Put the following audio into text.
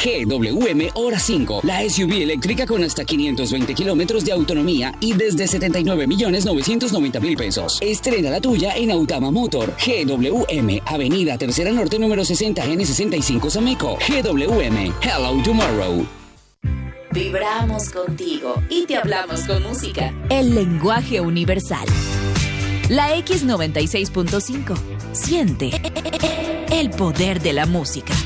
GWM Hora 5, la SUV eléctrica con hasta 520 kilómetros de autonomía y desde 79.990.000 pesos. Estrena la tuya en Autama Motor. GWM, Avenida Tercera Norte, número 60, N65 Sameco. GWM, Hello Tomorrow. Vibramos contigo y te hablamos con música. El lenguaje universal. La X96.5. Siente el poder de la música.